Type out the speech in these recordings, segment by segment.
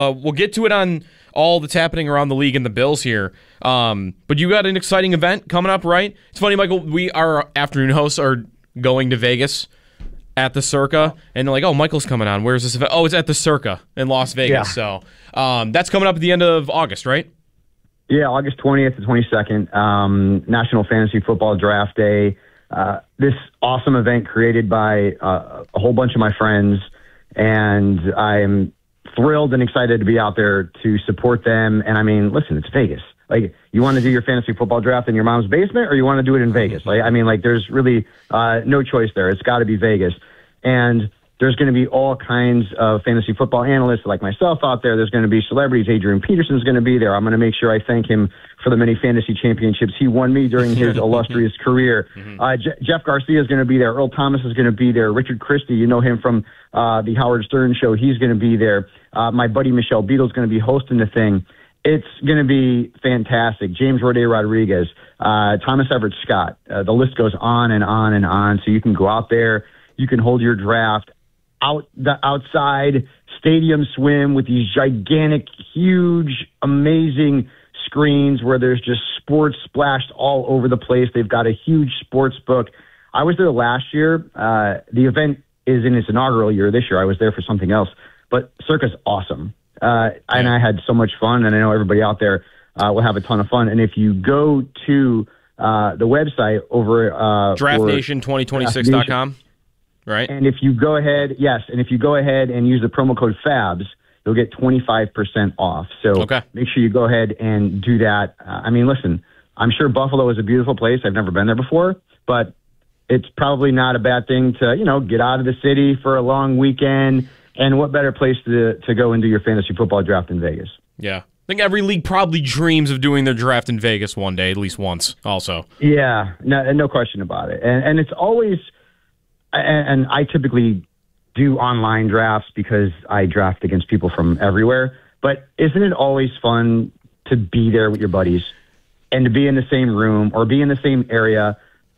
We'll get to it on all that's happening around the league and the Bills here. But you got an exciting event coming up, right? It's funny, Michael, our afternoon hosts are going to Vegas at the Circa, and they're like, oh, Michael's coming on. Where's this event? Oh, it's at the Circa in Las Vegas. Yeah. So that's coming up at the end of August, right? Yeah, August 20th to 22nd, National Fantasy Football Draft Day. This awesome event created by a whole bunch of my friends, and I'm thrilled and excited to be out there to support them. And I mean, listen, it's Vegas. Like, you want to do your fantasy football draft in your mom's basement, or you want to do it in Vegas? Like, I mean, like, there's really no choice there. It's got to be Vegas. And there's going to be all kinds of fantasy football analysts like myself out there. There's going to be celebrities. Adrian Peterson's going to be there. I'm going to make sure I thank him for the many fantasy championships he won me during his illustrious career. Jeff Garcia is going to be there. Earl Thomas is going to be there. Richard Christie, you know him from the Howard Stern show. He's going to be there. My buddy Michelle Beadle is going to be hosting the thing. It's going to be fantastic. James Roday-Rodriguez, Thomas Everett Scott. The list goes on and on and on. So you can go out there. You can hold your draft outside stadium swim with these gigantic, huge, amazing screens where there's just sports splashed all over the place. They've got a huge sports book. I was there last year. The event is in its inaugural year this year. I was there for something else. But Circa's awesome. And I had so much fun, and I know everybody out there will have a ton of fun. And if you go to the website over DraftNation2026.com, right? And if you go ahead, and use the promo code FABS, you'll get 25% off. So make sure you go ahead and do that. I mean, listen, I'm sure Buffalo is a beautiful place. I've never been there before, but it's probably not a bad thing to, get out of the city for a long weekend. And what better place to go and do your fantasy football draft in Vegas? Yeah. I think every league probably dreams of doing their draft in Vegas one day, at least once also. Yeah, no question about it. And it's always, and I typically do online drafts because I draft against people from everywhere. But isn't it always fun to be there with your buddies and to be in the same room or be in the same area?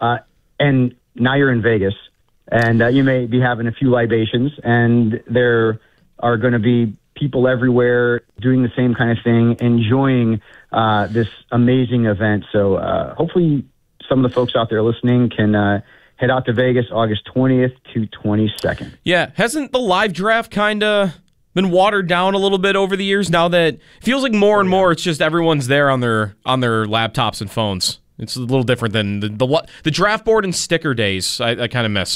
And now you're in Vegas. And you may be having a few libations, and there are going to be people everywhere doing the same kind of thing, enjoying this amazing event. So hopefully some of the folks out there listening can head out to Vegas August 20th to 22nd. Yeah. Hasn't the live draft kind of been watered down a little bit over the years now that it feels like more and more it's just everyone's there on their laptops and phones? It's a little different than the draft board and sticker days. I kind of miss.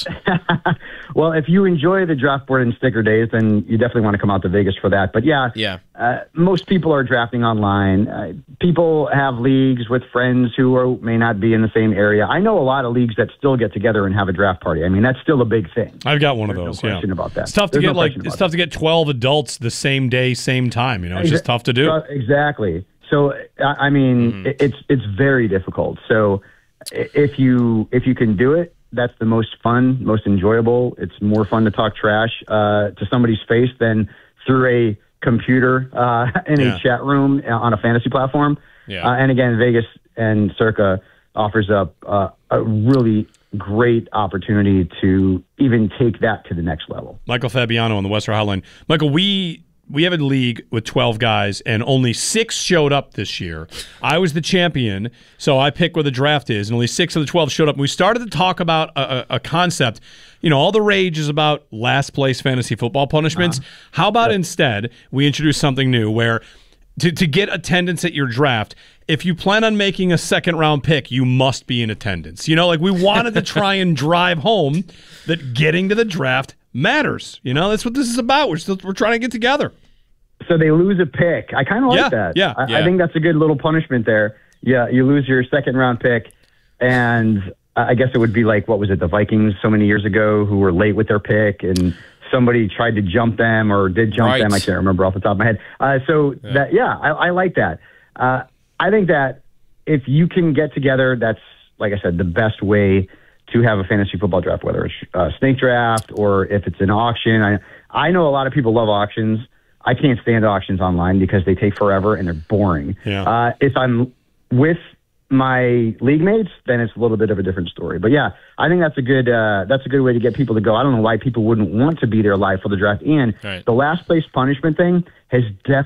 Well, if you enjoy the draft board and sticker days, then you definitely want to come out to Vegas for that. But yeah. Most people are drafting online. People have leagues with friends who may not be in the same area. I know a lot of leagues that still get together and have a draft party. I mean, that's still a big thing. I've got one of those. No question about that. It's tough to to get 12 adults the same day, same time. It's just tough to do. Exactly. So, I mean, it's very difficult. So if you can do it, that's the most fun, most enjoyable. It's more fun to talk trash to somebody's face than through a computer in a chat room on a fantasy platform. Yeah. And again, Vegas and Circa offers up a really great opportunity to even take that to the next level. Michael Fabiano on the Western Hotline. Michael, we have a league with 12 guys, and only 6 showed up this year. I was the champion, so I pick where the draft is, and only 6 of the 12 showed up. And we started to talk about a concept. All the rage is about last place fantasy football punishments. How about instead we introduce something new where to get attendance at your draft, if you plan on making a second-round pick, you must be in attendance. We wanted to try and drive home that getting to the draft matters. That's what this is about. We're trying to get together. So they lose a pick. I kind of like that. Yeah. I think that's a good little punishment there. Yeah, you lose your second-round pick, and I guess it would be like, what was it, the Vikings so many years ago who were late with their pick, and somebody tried to jump them or did jump them. I can't remember off the top of my head. I like that. I think that if you can get together, that's, like I said, the best way to have a fantasy football draft, whether it's a snake draft or if it's an auction. I know a lot of people love auctions. I can't stand auctions online because they take forever and they're boring. Yeah. If I'm with my league mates, then it's a little bit of a different story. But yeah, I think that's a good way to get people to go. I don't know why people wouldn't want to be there live for the draft. And right. The last place punishment thing has